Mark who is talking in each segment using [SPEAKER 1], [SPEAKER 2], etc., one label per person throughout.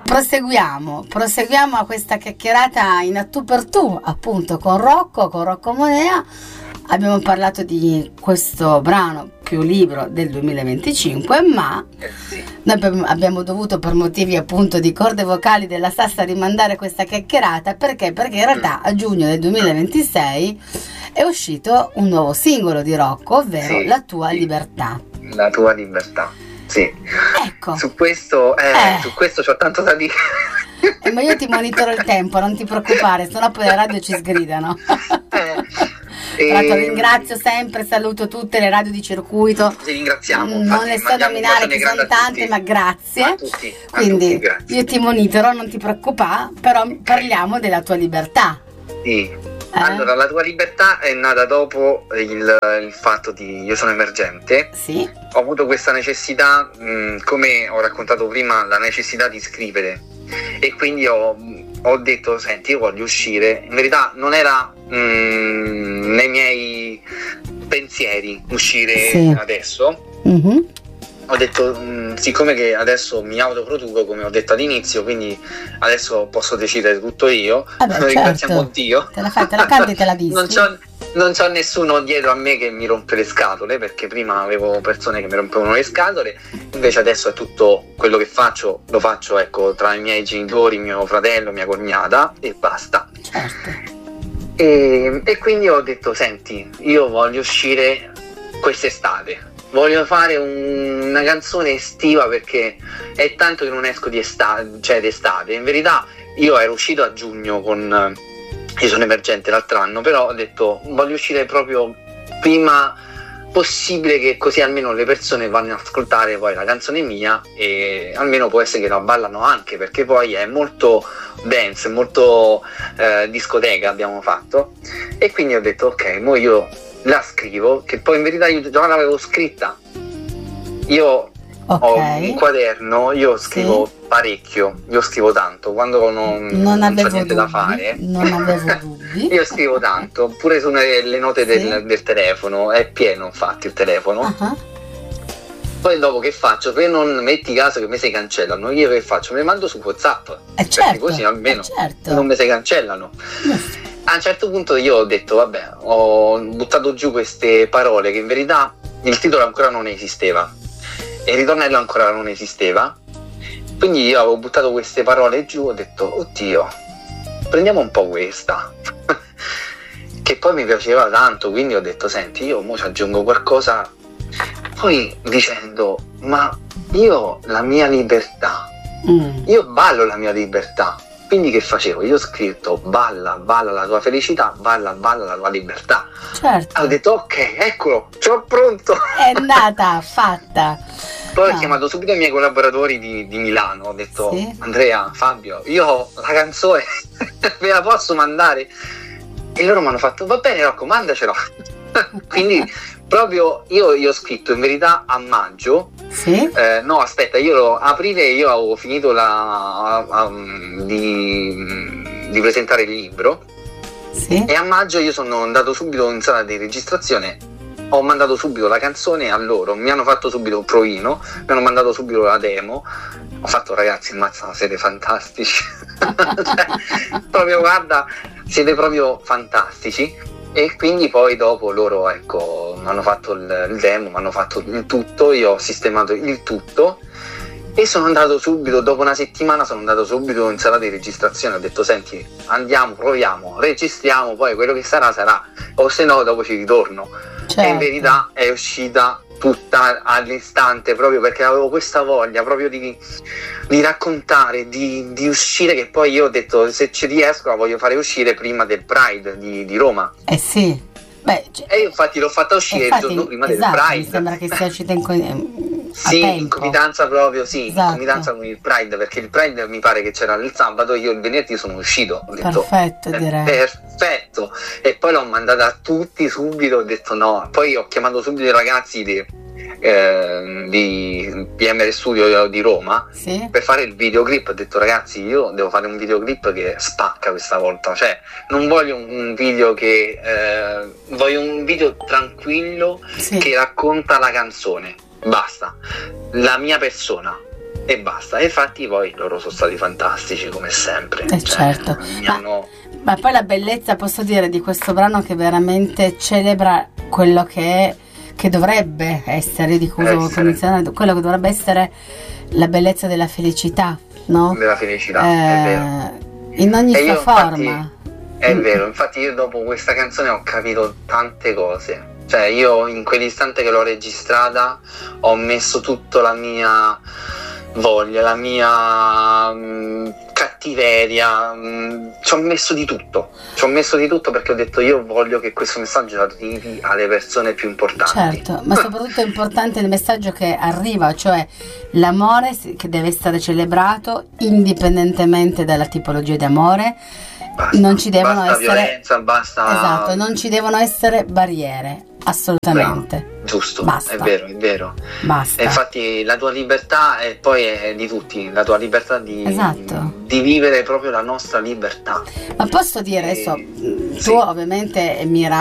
[SPEAKER 1] Proseguiamo a questa chiacchierata in a tu per tu, appunto con Rocco Monea. Abbiamo parlato di questo brano più libro del 2025, ma noi abbiamo dovuto, per motivi appunto di corde vocali della Sassa, rimandare questa chiacchierata. Perché in realtà a giugno del 2026 è uscito un nuovo singolo di Rocco, ovvero La tua libertà.
[SPEAKER 2] La tua libertà, sì.
[SPEAKER 1] Ecco.
[SPEAKER 2] Su questo c'ho tanto da dire.
[SPEAKER 1] Ma io ti monitoro il tempo, non ti preoccupare, sennò poi la radio ci sgridano. Tra l'altro ringrazio sempre, saluto tutte le radio di circuito.
[SPEAKER 2] Ti ringraziamo.
[SPEAKER 1] Non le so nominare che sono tante, ma grazie.
[SPEAKER 2] A tutti,
[SPEAKER 1] quindi
[SPEAKER 2] grazie.
[SPEAKER 1] Io ti monitoro, non ti preoccupare, però parliamo della tua libertà.
[SPEAKER 2] Sì. Allora, la tua libertà è nata dopo il fatto di io sono emergente.
[SPEAKER 1] Sì.
[SPEAKER 2] Ho avuto questa necessità, come ho raccontato prima, la necessità di scrivere, e quindi ho detto, senti, io voglio uscire. In verità non era nei miei pensieri uscire adesso. Mm-hmm. Ho detto, siccome che adeso mi autoproduco, come ho detto all'inizio, quindi adesso posso decidere tutto io. Ringraziamo Dio.
[SPEAKER 1] Te la canti e te la dischi.
[SPEAKER 2] Non c'ho nessuno dietro a me che mi rompe le scatole, perché prima avevo persone che mi rompevano le scatole, invece adesso è tutto quello che faccio, lo faccio, ecco, tra i miei genitori, mio fratello, mia cognata, e basta.
[SPEAKER 1] Certo.
[SPEAKER 2] E quindi ho detto, senti, io voglio uscire quest'estate. Voglio fare una canzone estiva, perché è tanto che non esco d'estate. In verità io ero uscito a giugno io sono emergente l'altro anno, però ho detto voglio uscire proprio prima possibile, che così almeno le persone vanno ad ascoltare poi la canzone mia, e almeno può essere che la ballano anche, perché poi è molto dance, molto discoteca abbiamo fatto. E quindi ho detto ok, mo io la scrivo, che poi in verità io già l'avevo scritta. Io ho un quaderno, io scrivo parecchio, io scrivo tanto, quando non c'ho niente da fare.
[SPEAKER 1] Non avevo dubbi.
[SPEAKER 2] Io scrivo tanto, pure sulle note del telefono, è pieno infatti il telefono. Uh-huh. Poi dopo che faccio? Per non metti caso che mi si cancellano, io che faccio? Me le mando su WhatsApp, perché così almeno non mi si cancellano. A un certo punto io ho detto vabbè, ho buttato giù queste parole, che in verità il titolo ancora non esisteva e il ritornello ancora non esisteva, quindi io avevo buttato queste parole giù, ho detto oddio, prendiamo un po' questa che poi mi piaceva tanto, quindi ho detto senti, io mo ci aggiungo qualcosa, poi dicendo ma io la mia libertà, io ballo la mia libertà. Quindi che facevo? Io ho scritto balla la tua felicità, balla la tua libertà.
[SPEAKER 1] Certo.
[SPEAKER 2] Ho detto ok, eccolo, ce l'ho pronto.
[SPEAKER 1] È andata, fatta.
[SPEAKER 2] Poi ho chiamato subito i miei collaboratori di Milano, ho detto Andrea, Fabio, io ho la canzone, ve la posso mandare? E loro mi hanno fatto va bene Rocco, mandacela. Quindi proprio io ho scritto in verità a maggio. No, aspetta, aprile io avevo finito di presentare il libro. E a maggio io sono andato subito in sala di registrazione, ho mandato subito la canzone a loro, mi hanno fatto subito un provino, mi hanno mandato subito la demo, ho fatto ragazzi, mazza, siete fantastici. Proprio guarda, siete proprio fantastici. E quindi poi dopo loro mi hanno fatto il demo, mi hanno fatto il tutto, io ho sistemato il tutto e sono andato subito, dopo una settimana sono andato subito in sala di registrazione, ho detto senti, andiamo, proviamo, registriamo, poi quello che sarà, o se no dopo ci ritorno. Certo. E in verità è uscita tutta all'istante, proprio perché avevo questa voglia proprio di raccontare, di uscire, che poi io ho detto se ci riesco la voglio fare uscire prima del Pride di Roma. E io infatti l'ho fatta uscire il giorno prima del Pride.
[SPEAKER 1] Mi sembra che sia uscita in
[SPEAKER 2] concomitanza proprio, in concomitanza con il Pride, perché il Pride mi pare che c'era il sabato, io il venerdì sono uscito, ho detto
[SPEAKER 1] perfetto, direi.
[SPEAKER 2] Perfetto, e poi l'ho mandata a tutti subito, ho detto no, poi ho chiamato subito i ragazzi di PMR Studio di Roma per fare il videoclip, ho detto ragazzi io devo fare un videoclip che spacca questa volta, cioè non voglio un video che voglio un video tranquillo che racconta la canzone, basta, la mia persona, e basta. E infatti poi loro sono stati fantastici come sempre.
[SPEAKER 1] Certo. Ma poi la bellezza, posso dire, di questo brano che veramente celebra quello che dovrebbe essere, di cui quello che dovrebbe essere la bellezza della felicità, no?
[SPEAKER 2] Della felicità, è vero.
[SPEAKER 1] In ogni sua forma.
[SPEAKER 2] È vero, infatti io dopo questa canzone ho capito tante cose. Cioè io in quell'istante che l'ho registrata ho messo tutta la mia voglia, la mia cattiveria, ci ho messo di tutto perché ho detto io voglio che questo messaggio arrivi alle persone più importanti.
[SPEAKER 1] Certo, ma soprattutto è importante il messaggio che arriva, cioè l'amore che deve essere celebrato indipendentemente dalla tipologia di amore. Non ci devono essere
[SPEAKER 2] violenza, basta.
[SPEAKER 1] Non ci devono essere barriere, assolutamente.
[SPEAKER 2] Bravo, giusto,
[SPEAKER 1] basta.
[SPEAKER 2] È vero.
[SPEAKER 1] Basta.
[SPEAKER 2] E infatti la tua libertà è poi è di tutti, la tua libertà di vivere proprio la nostra libertà.
[SPEAKER 1] Ma posso dire adesso, tu ovviamente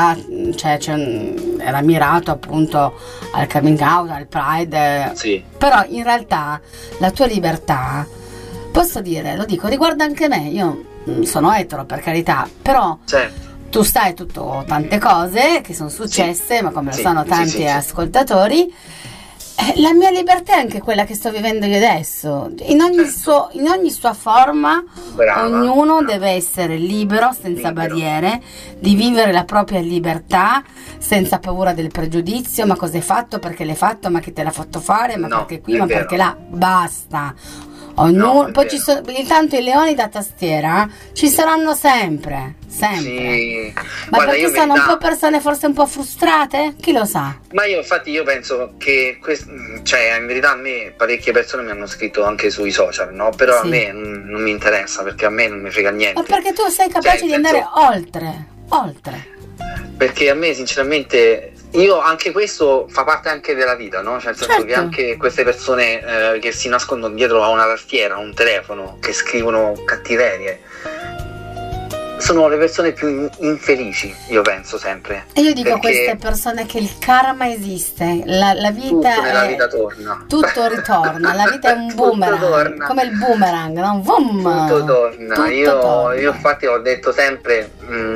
[SPEAKER 1] era mirato appunto al coming out, al Pride, però in realtà la tua libertà, posso dire, lo dico, riguarda anche me. Io sono etero, per carità, però tu sai tante cose che sono successe, ma come lo sanno tanti ascoltatori, la mia libertà è anche quella che sto vivendo io adesso, in ogni sua forma. Ognuno deve essere libero, senza barriere, di vivere la propria libertà senza paura del pregiudizio, ma cosa hai fatto, perché l'hai fatto, ma chi te l'ha fatto fare, ma perché qui, ma perché là, basta. Ognuno, poi ci sono, intanto i leoni da tastiera ci saranno sempre. Ma guarda, perché sono un po' persone forse un po' frustrate? Chi lo sa?
[SPEAKER 2] Ma io penso che in verità a me parecchie persone mi hanno scritto anche sui social, no? Però a me non mi interessa, perché a me non mi frega niente.
[SPEAKER 1] Ma perché tu sei capace di andare oltre.
[SPEAKER 2] Perché a me sinceramente anche questo fa parte anche della vita, no? Cioè nel senso che anche queste persone che si nascondono dietro a una tastiera, a un telefono, che scrivono cattiverie, sono le persone più infelici, io penso sempre.
[SPEAKER 1] E io dico a queste persone che il karma esiste, la vita
[SPEAKER 2] nella vita torna.
[SPEAKER 1] Tutto ritorna, la vita è un boomerang, come il boomerang, no? Vroom,
[SPEAKER 2] tutto torna. Io infatti ho detto sempre,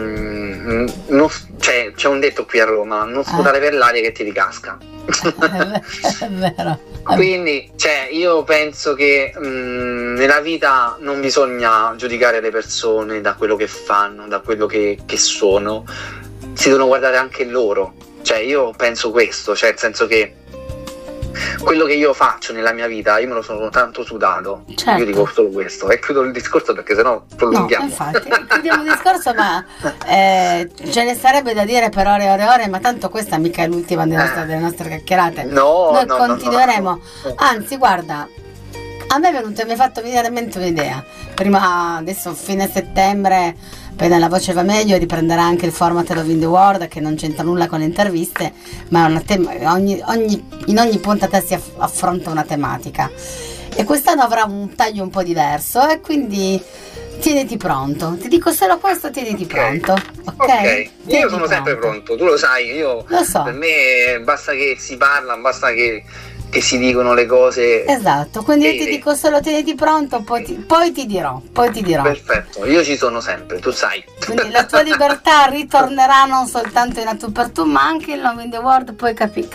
[SPEAKER 2] c'è un detto qui a Roma, non sputare per l'aria che ti ricasca.
[SPEAKER 1] È vero.
[SPEAKER 2] Quindi io penso che nella vita non bisogna giudicare le persone da quello che fanno, da quello che sono, si devono guardare anche loro. Io penso questo, nel senso che quello che io faccio nella mia vita, io me lo sono tanto sudato. Io dico solo questo e chiudo il discorso, perché sennò prolunghiamo.
[SPEAKER 1] No, infatti, chiudiamo il discorso, ma ce ne sarebbe da dire per ore e ore, ma tanto questa mica è l'ultima delle nostre chiacchierate. Noi continueremo. No. Anzi, guarda, a me mi è fatto venire in mente un'idea. Prima, adesso fine settembre, appena la voce va meglio, riprenderà anche il format Love in the World, che non c'entra nulla con le interviste, ma in ogni puntata si affronta una tematica, e quest'anno avrà un taglio un po' diverso, e quindi tieniti pronto. Ti dico solo questo, tieniti pronto, ok?
[SPEAKER 2] Io sono sempre pronto, tu lo sai, lo so. Per me basta che si parla, basta che si dicono le cose.
[SPEAKER 1] Esatto, quindi io ti dico solo tieniti pronto, poi ti dirò.
[SPEAKER 2] Perfetto, io ci sono sempre, tu sai.
[SPEAKER 1] Quindi la tua libertà ritornerà non soltanto in A Tu per Tu, ma anche in Love in the World, poi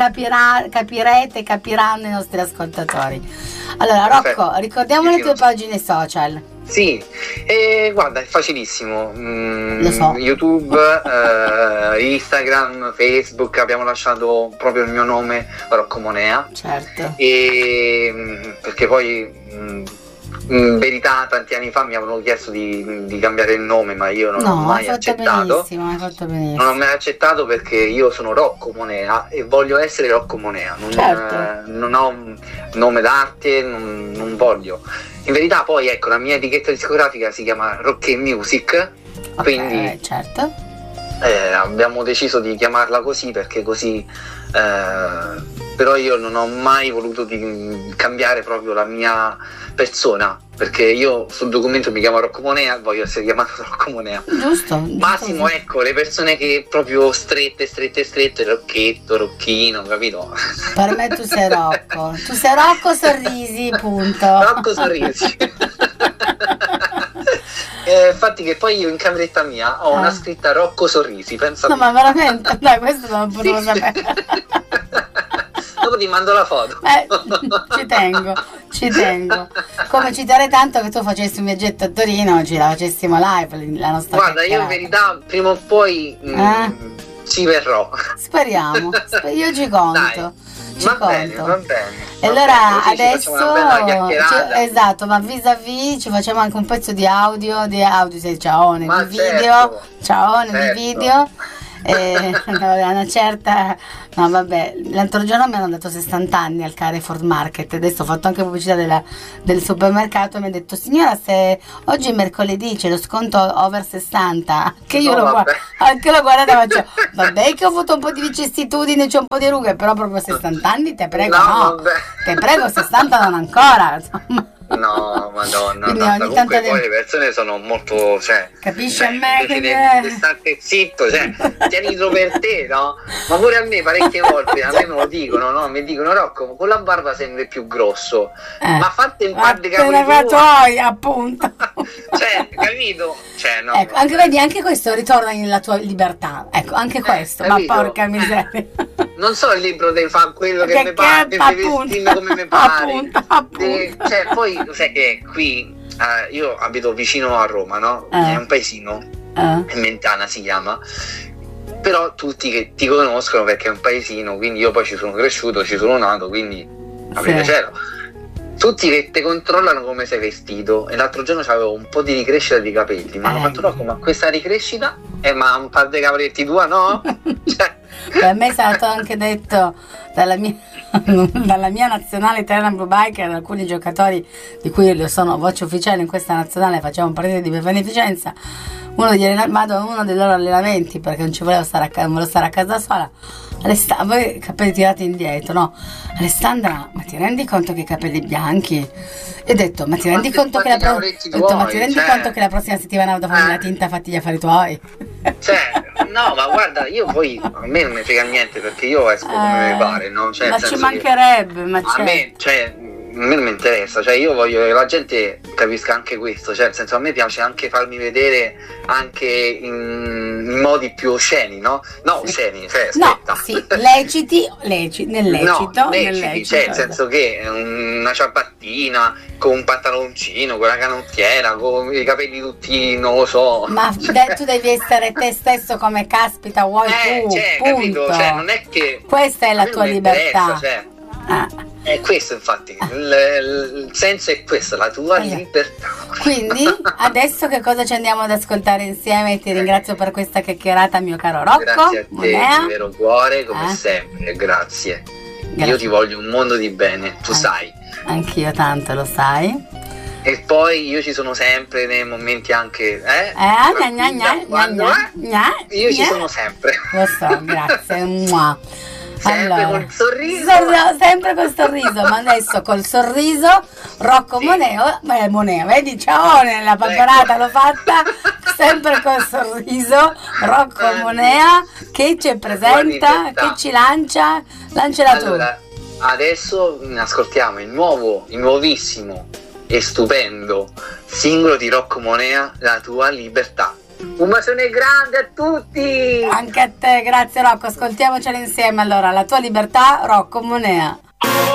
[SPEAKER 1] capiranno i nostri ascoltatori. Allora, Rocco, ricordiamo le tue pagine social.
[SPEAKER 2] Sì, guarda, è facilissimo.
[SPEAKER 1] Lo so.
[SPEAKER 2] YouTube, Instagram, Facebook, abbiamo lasciato proprio il mio nome, Rocco Monea.
[SPEAKER 1] Certo.
[SPEAKER 2] E perché poi in verità tanti anni fa mi avevano chiesto di cambiare il nome, ma io non ho mai accettato.
[SPEAKER 1] Hai fatto benissimo.
[SPEAKER 2] Non ho mai accettato, perché io sono Rocco Monea e voglio essere Rocco Monea. Non ho un nome d'arte, non voglio. In verità poi la mia etichetta discografica si chiama Rock Music, quindi
[SPEAKER 1] certo.
[SPEAKER 2] Abbiamo deciso di chiamarla così, perché così però io non ho mai voluto cambiare proprio la mia persona, perché io sul documento mi chiamo Rocco Monea, voglio essere chiamato Rocco Monea.
[SPEAKER 1] Giusto.
[SPEAKER 2] Massimo, ecco, le persone che proprio strette, Rocchetto, Rocchino, capito?
[SPEAKER 1] Per me tu sei Rocco. Tu sei Rocco Sorrisi, punto.
[SPEAKER 2] Rocco Sorrisi. Infatti che poi io in cameretta mia ho una scritta Rocco Sorrisi, pensa.
[SPEAKER 1] No, ma veramente? Dai, questo non potevo sapere.
[SPEAKER 2] Dopo ti mando la foto.
[SPEAKER 1] Ci tengo. Come ci terrei tanto che tu facessi un viaggetto a Torino, ci la facessimo live, la nostra
[SPEAKER 2] Guarda,
[SPEAKER 1] chiacchierata.
[SPEAKER 2] io in verità prima o poi ci verrò.
[SPEAKER 1] Speriamo, io ci conto.
[SPEAKER 2] Dai, va bene.
[SPEAKER 1] E allora
[SPEAKER 2] bene,
[SPEAKER 1] adesso esatto, ma vis-à-vis ci facciamo anche un pezzo di audio, sei ciaone,
[SPEAKER 2] ma
[SPEAKER 1] di
[SPEAKER 2] certo,
[SPEAKER 1] video, ciaone
[SPEAKER 2] certo.
[SPEAKER 1] di video. Una certa, no vabbè, l'altro giorno mi hanno dato 60 anni al Carrefour Market, adesso ho fatto anche pubblicità del supermercato e mi ha detto: signora, se oggi è mercoledì c'è lo sconto over 60, che io anche lo guardo e faccio vabbè che ho avuto un po' di vicissitudini, c'ho un po' di rughe, però proprio 60 anni te prego no, te prego 60 non ancora, insomma.
[SPEAKER 2] No, madonna,
[SPEAKER 1] Quindi
[SPEAKER 2] no,
[SPEAKER 1] ogni
[SPEAKER 2] comunque
[SPEAKER 1] tanto
[SPEAKER 2] poi le persone sono molto, cioè,
[SPEAKER 1] capisci a me che
[SPEAKER 2] state zitto, cioè, tienilo per te, no? Ma pure a me parecchie volte, a me me lo dicono, no? Mi dicono: Rocco, con la barba sembri più grosso, ma fate un par di capelli
[SPEAKER 1] tuoi, appunto.
[SPEAKER 2] Cioè, capito? Cioè, no.
[SPEAKER 1] Ecco, anche vedi, anche questo ritorna nella tua libertà, ecco, anche questo,
[SPEAKER 2] capito?
[SPEAKER 1] Ma porca miseria.
[SPEAKER 2] Non so il libro di fa quello che mi pare, di vestirmi come mi pare.
[SPEAKER 1] Appunto.
[SPEAKER 2] Cioè, poi sai che qui io abito vicino a Roma, no? È un paesino, Mentana si chiama, però tutti che ti conoscono perché è un paesino, quindi io poi ci sono cresciuto, ci sono nato, quindi aprite cielo. Tutti che ti controllano come sei vestito, e l'altro giorno avevo un po' di ricrescita di capelli, ma hanno fatto Rocco, ma questa ricrescita? Ma un par di capelletti tua no? Cioè.
[SPEAKER 1] Per me è stato anche detto dalla mia nazionale italiana Blue Biker, da alcuni giocatori di cui io sono voce ufficiale in questa nazionale, facciamo un partito di beneficenza, vado a uno dei loro allenamenti perché non ci volevo stare a casa sola. Voi capelli tirati indietro, no? Alessandra, ma ti rendi conto che i capelli bianchi? E ho detto, ma ti rendi conto che conto che la prossima settimana vado a farmi la tinta, fatti gli affari tuoi?
[SPEAKER 2] Cioè, no, ma guarda, io poi a me non mi frega niente perché io esco come mi pare, no? Cioè,
[SPEAKER 1] ma ci mancherebbe, ma
[SPEAKER 2] a me, cioè, a me non mi interessa, cioè io voglio che la gente capisca anche questo, cioè nel senso a me piace anche farmi vedere anche in modi più osceni, no? No, osceni, cioè aspetta.
[SPEAKER 1] No, sì, leciti, nel lecito,
[SPEAKER 2] no, leciti, cioè nel senso che una ciabattina con un pantaloncino, con la canottiera, con i capelli tutti, non lo so.
[SPEAKER 1] Ma tu devi essere te stesso come caspita vuoi tu,
[SPEAKER 2] cioè,
[SPEAKER 1] punto.
[SPEAKER 2] Capito? Cioè, non è che
[SPEAKER 1] questa è la tua libertà.
[SPEAKER 2] Cioè, è questo infatti, il senso è questo, la tua libertà.
[SPEAKER 1] Quindi adesso che cosa ci andiamo ad ascoltare insieme? Ti ringrazio per questa chiacchierata, mio caro Rocco.
[SPEAKER 2] Grazie a te, di vero cuore, come sempre, grazie. Io ti voglio un mondo di bene, tu sai.
[SPEAKER 1] Anch'io tanto, lo sai.
[SPEAKER 2] E poi io ci sono sempre nei momenti anche io ci sono sempre.
[SPEAKER 1] Lo so, grazie.
[SPEAKER 2] Sempre col sorriso.
[SPEAKER 1] Sempre col sorriso, ma adesso col sorriso Rocco Monea, vedi, ciao, nella paperata l'ho fatta, sempre col sorriso Rocco Monea che ci presenta, che ci lancia
[SPEAKER 2] allora, tu. Adesso ascoltiamo il nuovissimo e stupendo singolo di Rocco Monea, La tua libertà. Un bacione grande a tutti!
[SPEAKER 1] Anche a te, grazie Rocco, ascoltiamocela insieme allora, La tua libertà, Rocco Monea.